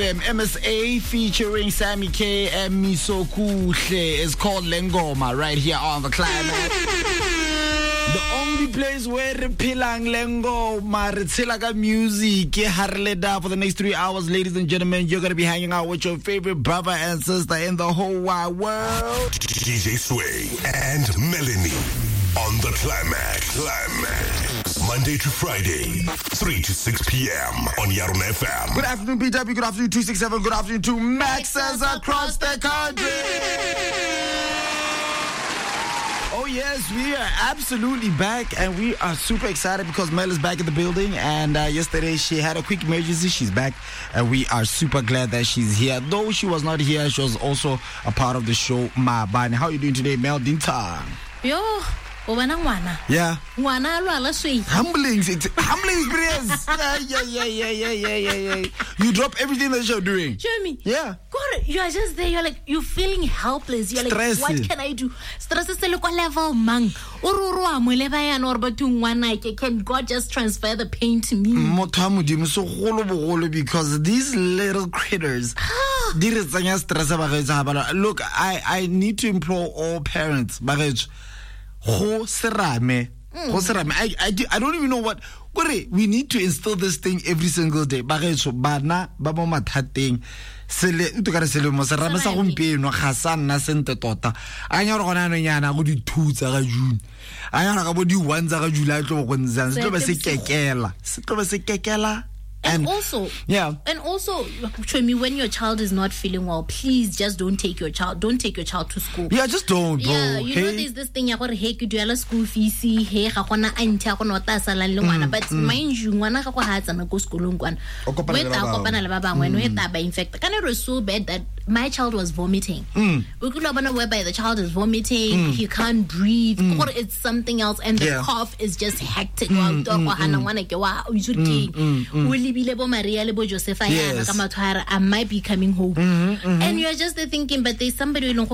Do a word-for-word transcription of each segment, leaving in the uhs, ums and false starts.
M S A featuring Sammy K and Miso Kuhle is called Lengoma right here on the Climax. The only place where Pilang Lengoma Ritzilaga music Harleda for the next three hours, ladies and gentlemen. You're gonna be hanging out with your favorite brother and sister in the whole wide world, D J Sway and Melanie on the Climax. Climax. Monday to Friday, three to six p.m. on Yarun F M. Good afternoon, P W. Good afternoon, two sixty-seven. Good afternoon to Maxes across the country. Oh, yes, we are absolutely back, and we are super excited because Mel is back in the building. And uh, yesterday she had a quick emergency. She's back, and we are super glad that she's here. Though she was not here, she was also a part of the show. Ma Bani, how are you doing today, Mel Dinta? Yo. Yeah. Humbling, humbling experience. Yeah, yeah, yeah, yeah, yeah, yeah, yeah, yeah. You drop everything that you're doing. Jeremy. Yeah. God, you are just there. You're like, you're feeling helpless. You're Stress. like, what can I do? Stress is still level, man. Can God just transfer the pain to me? Because these little critters. Look, I, I need to implore all parents. Ho serame. Ho serame. I, I, I don't even know what. We need to instill this thing every single day. Bana, baba mathateng. Sele, uto kare sele mo serame sa gompieno ga sa nna sente tota. Anya re gona no nyana go di two tsa ga June. Anya ga bo di one tsa ga July tlo go ntsana. Se tlo ba se kekela. Se tlo ba se kekela. And, and also, yeah, and also, show me when your child is not feeling well, please just don't take your child. Don't take your child to school. Yeah, just don't, bro. Yeah, you hey. know, there's this thing. Hey, you do a school fees. Hey, I wanna auntie, I wanna tasa lalungwana. But mind you, wanna kako hats and go school lungwan. When I kopana lababa, when we taba infect, kind of was so bad that my child was vomiting. We could not know whereby the child is vomiting. He can't breathe. Or it's something else, and the Yeah. cough is just hectic. Yes. I might be coming home. Mm-hmm, mm-hmm. And you're just thinking, but there's somebody who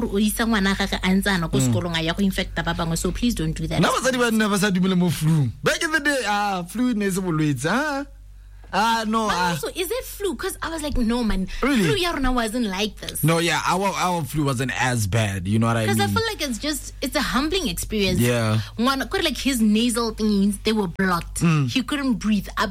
mm. so please don't do that. Never said flu. Back in the day, ah, flu is ah. Ah, no. But Uh, also, is it flu? Because I was like, no, man. Really? Flu Yaruna wasn't like this. No, yeah, our our flu wasn't as bad. You know what I mean? Because I feel like it's just, it's a humbling experience. Yeah. One, like his nasal things, they were blocked. Mm. He couldn't breathe. yeah.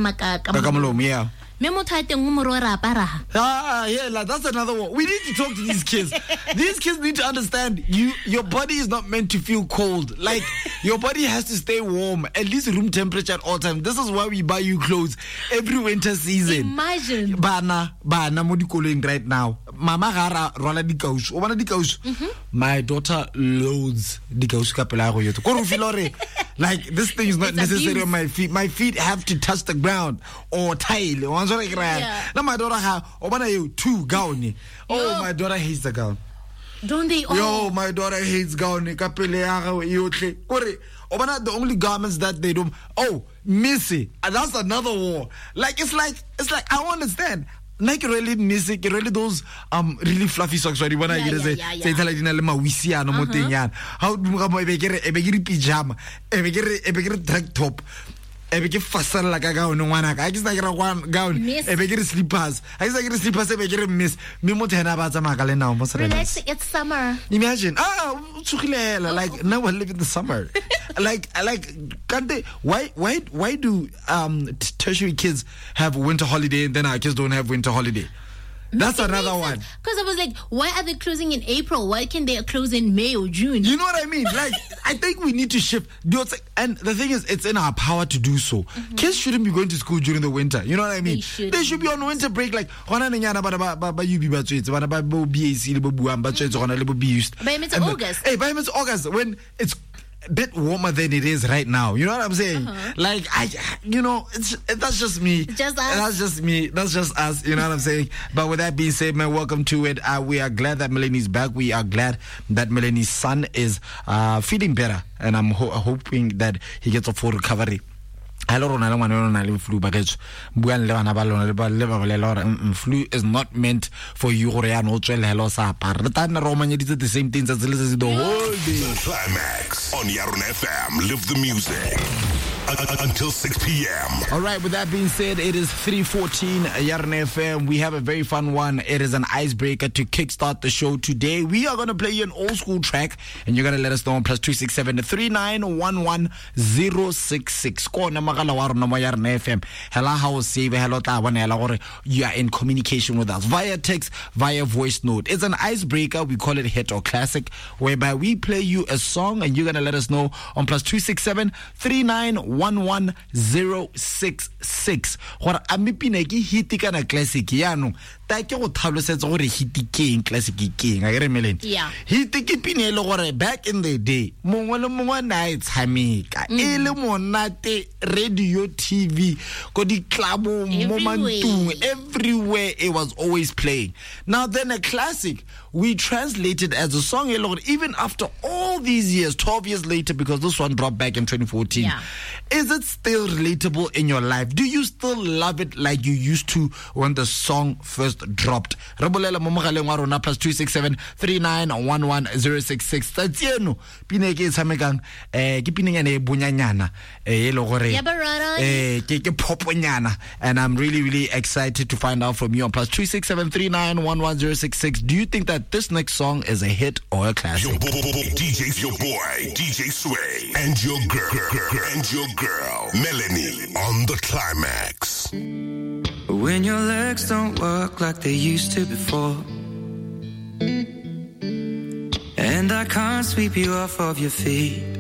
Ah, yeah, like, that's another one. We need to talk to these kids. These kids need to understand you. Your body is not meant to feel cold. Like, your body has to stay warm, at least room temperature at all times. This is why we buy you clothes every winter season. Imagine. Bana, bana mo dikoleng right now. Mama gara rola dikaush. O bana dikaush. My daughter loads dikaush ka pela go yeto. Ko feel ore like this thing is not It's necessary abuse. on my feet. My feet have to touch the ground or tile. Once I Yeah. now my daughter have obana you two gown. Oh, Yo. my daughter hates the gown. Don't they all? Yo, my daughter hates gown. Kapele ya go yotle. Kore obana the only garments that they don't. Oh, Missy, and that's another war. Like it's like it's like I don't understand. Like really Missy, really those um really fluffy socks. Sorry, when I Yeah, get yeah, say yeah, say yeah. tell you na wisi ano mo teng yan. How do mo be get e be get pajama, e be get e be get track top. E be get fasal like a gown ngwana ka. I just like one gown. Miss. E be get slippers. I just like slippers e be get miss. Me mo tena ba tsama ka le now mo se Relax, it's summer. Imagine, ah, tsugilele, like now we live in the summer. like, like, can't they? Why, why, why do um t- tertiary kids have winter holiday and then our kids don't have winter holiday? That's another one. Because I was like, why are they closing in April? Why can't they close in May or June? You know what I mean? Like, I think we need to shift. And the thing is, it's in our power to do so. Mm-hmm. Kids shouldn't be going to school during the winter. You know what I mean? They should. They should be on winter break. Like, hona nenyana ba ba ba ba U B ba tswetse, ba ba bo B A C le bo buang ba tswetse gona le bo B used. By it's August. Hey, by it's August when it's a bit warmer than it is right now. You know what I'm saying? Uh-huh. Like, I, you know, it's that's just me. Just us. That's just me. That's just us. You know what I'm saying? But with that being said, man, welcome to it. Uh, we are glad that Melanie's back. We are glad that Melanie's son is uh, feeling better. And I'm ho- hoping that he gets a full recovery. Hello, Ronaldo, flu baggage. Flu is not meant for you. Hello, the same things as the whole day. The Climax on Yarun F M. Live the music. until six p.m. All right, with that being said, it is three fourteen Yarn F M. We have a very fun one. It is an icebreaker to kickstart the show today. We are going to play you an old school track, and you're going to let us know on plus two six seven three nine one one zero six six. Hello, how save hello you are in communication with us via text, via voice note. It's an icebreaker. We call it Hit or Classic, whereby we play you a song and you're going to let us know on plus two six seven three nine one one zero six six. Gore amipine ke hit kana classic yano ta ke go tlhalosetsa gore hit ke eng classic ke eng a re meleng. Yeah. Hit ke pine le gore back in the day mongwe le mongwe na e tshameka e le monate radio T V go di club mo mantung everywhere it was always playing. Now then a classic we translated as a song even after all these years, twelve years later, because this one dropped back in twenty fourteen. Yeah. Is it still relatable in your life? Do you still love it like you used to when the song first dropped? Rebolela mo mogaleng wa rona plus two six seven three nine one one zero six six. Tsatsieno pine ke tshamekang eh ke pineng ene bonyanyana eh le gore eh ke ke poponyana, and I'm really really excited to find out from you on plus two six seven three nine one one zero six six. Do you think that this next song is a hit or a classic? Your boy, D J, your boy, D J Sway, and your girl, girl, and your girl, Melanie, on the Climax. When your legs don't work like they used to before, and I can't sweep you off of your feet,